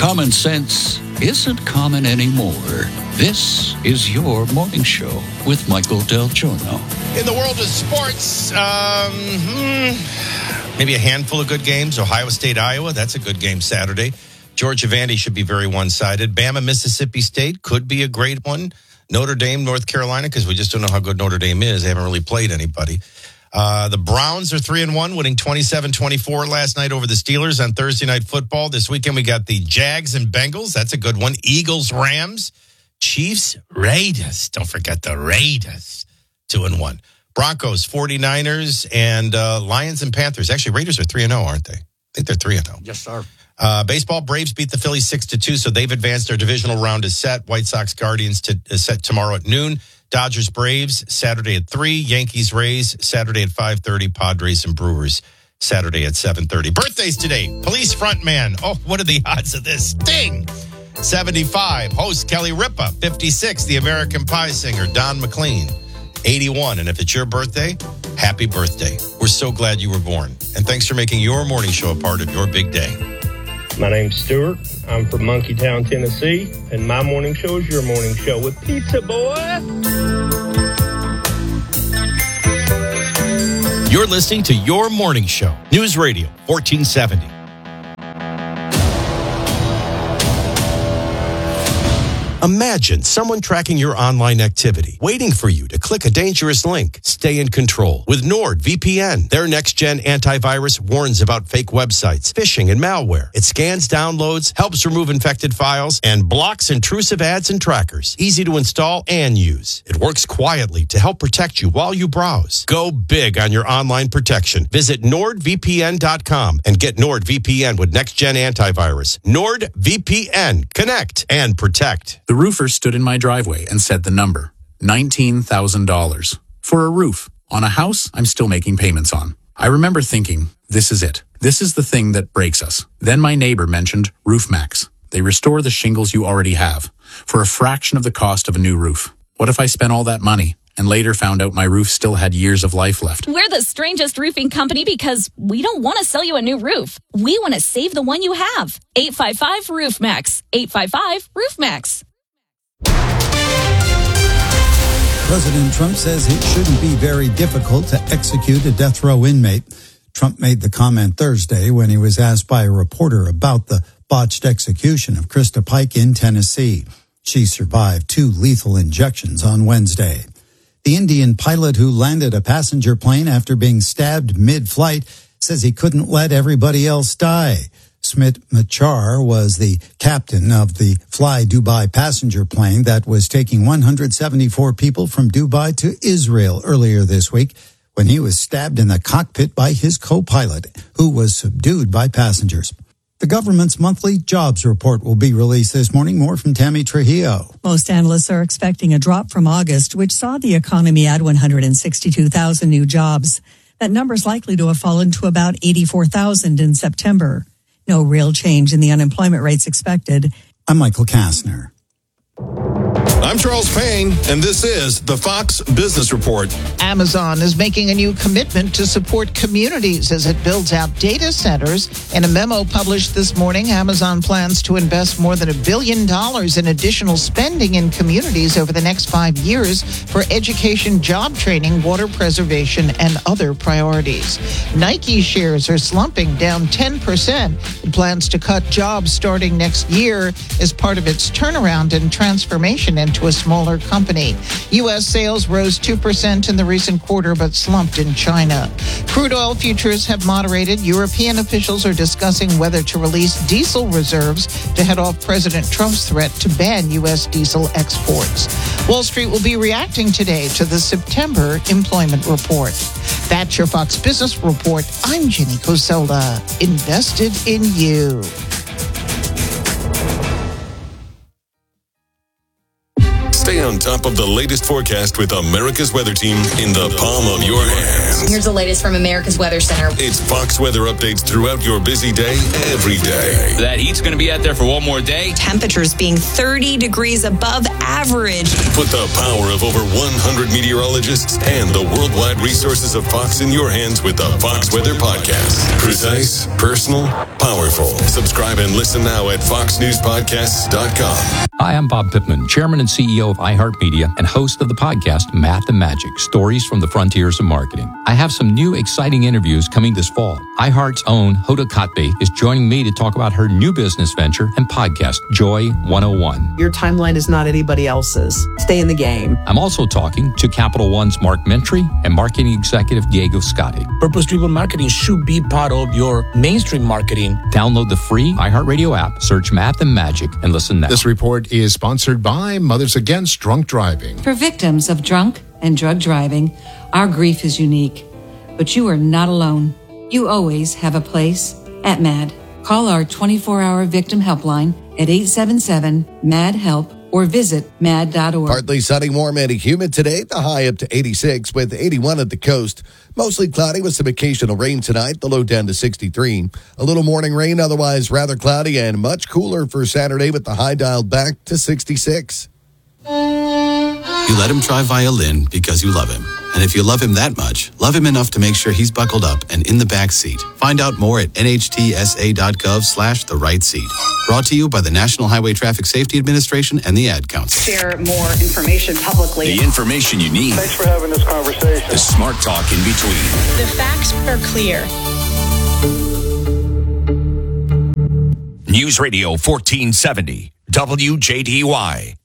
Common sense isn't common anymore. This is your morning show with Michael Del Giorno. In the world of sports, maybe a handful of good games. Ohio State, Iowa, that's a good game Saturday. Georgia Vandy should be very one-sided. Bama, Mississippi State could be a great one. Notre Dame, North Carolina, because we just don't know how good Notre Dame is. They haven't really played anybody. The Browns are 3-1, winning 27-24 last night over the Steelers on Thursday Night Football. This weekend we got the Jags and Bengals. That's a good one. Eagles, Rams, Chiefs, Raiders. Don't forget the Raiders. 2-1. Broncos, 49ers, and Lions and Panthers. Actually, Raiders are 3-0, aren't they? I think they're 3-0. Yes, sir. Baseball, Braves beat the Phillies 6-2, so they've advanced. Their divisional round is set. White Sox, Guardians is set tomorrow at noon. Dodgers, Braves, Saturday at 3. Yankees, Rays, Saturday at 5:30. Padres and Brewers, Saturday at 7:30. Birthdays today. Police frontman. Oh, what are the odds of this? Sting, 75. Host Kelly Ripa, 56. The American Pie singer, Don McLean, 81. And if it's your birthday, happy birthday. We're so glad you were born. And thanks for making your morning show a part of your big day. My name's Stuart. I'm from Monkeytown, Tennessee, and my morning show is your morning show with Pizza Boy. You're listening to Your Morning Show, News Radio, 1470. Imagine someone tracking your online activity, waiting for you to click a dangerous link. Stay in control with NordVPN. Their next-gen antivirus warns about fake websites, phishing, and malware. It scans downloads, helps remove infected files, and blocks intrusive ads and trackers. Easy to install and use. It works quietly to help protect you while you browse. Go big on your online protection. Visit NordVPN.com and get NordVPN with next-gen antivirus. NordVPN. Connect and protect. The roofer stood in my driveway and said the number, $19,000. For a roof on a house I'm still making payments on. I remember thinking, this is it. This is the thing that breaks us. Then my neighbor mentioned RoofMax. They restore the shingles you already have for a fraction of the cost of a new roof. What if I spent all that money and later found out my roof still had years of life left? We're the strangest roofing company because we don't want to sell you a new roof. We want to save the one you have. 855-ROOFMAX. 855-ROOFMAX. President Trump says it shouldn't be very difficult to execute a death row inmate. Trump made the comment Thursday when he was asked by a reporter about the botched execution of Krista Pike in Tennessee. She survived 2 lethal injections on Wednesday. The Indian pilot who landed a passenger plane after being stabbed mid-flight says he couldn't let everybody else die. Smit Machar was the captain of the Fly Dubai passenger plane that was taking 174 people from Dubai to Israel earlier this week when he was stabbed in the cockpit by his co-pilot, who was subdued by passengers. The government's monthly jobs report will be released this morning. More from Tammy Trujillo. Most analysts are expecting a drop from August, which saw the economy add 162,000 new jobs. That number is likely to have fallen to about 84,000 in September. No real change in the unemployment rates expected. I'm Michael Kastner. I'm Charles Payne, and this is the Fox Business Report. Amazon is making a new commitment to support communities as it builds out data centers. In a memo published this morning, Amazon plans to invest more than $1 billion in additional spending in communities over the next 5 years for education, job training, water preservation, and other priorities. Nike shares are slumping, down 10%. It plans to cut jobs starting next year as part of its turnaround and transformation into a smaller company. U.S. sales rose 2% in the recent quarter, but slumped in China. Crude oil futures have moderated. European officials are discussing whether to release diesel reserves to head off President Trump's threat to ban U.S. diesel exports. Wall Street will be reacting today to the September employment report. That's your Fox Business Report. I'm Jenny Coselda. Invested in you. Stay on on top of the latest forecast with America's Weather Team in the palm of your hands. Here's the latest from America's Weather Center. It's Fox weather updates throughout your busy day, every day. That heat's going to be out there for one more day. Temperatures being 30 degrees above average. Put the power of over 100 meteorologists and the worldwide resources of Fox in your hands with the Fox Weather Podcast. Precise, personal, powerful. Subscribe and listen now at foxnewspodcasts.com. Hi, I'm Bob Pittman, Chairman and CEO of iHeartMedia and host of the podcast Math and Magic, Stories from the Frontiers of Marketing. I have some new exciting interviews coming this fall. iHeart's own Hoda Kotb is joining me to talk about her new business venture and podcast, Joy 101. Your timeline is not anybody else's. Stay in the game. I'm also talking to Capital One's Mark Mentry and marketing executive Diego Scotti. Purpose-driven marketing should be part of your mainstream marketing. Download the free iHeartRadio app, search Math and Magic, and listen now. This report is sponsored by Mothers Against Drunk Driving. For victims of drunk and drug driving, our grief is unique. But you are not alone. You always have a place at MAD. Call our 24-hour victim helpline at 877-MAD-HELP or visit mad.org. Partly sunny, warm and humid today. The high up to 86 with 81 at the coast. Mostly cloudy with some occasional rain tonight. The low down to 63. A little morning rain, otherwise rather cloudy and much cooler for Saturday with the high dialed back to 66. You let him try violin because you love him. And if you love him that much, love him enough to make sure he's buckled up and in the back seat. Find out more at nhtsa.gov/the right seat. Brought to you by the National Highway Traffic Safety Administration and the Ad Council. Share more information publicly. The information you need. Thanks for having this conversation. The smart talk in between. The facts are clear. News Radio 1470, WJDY.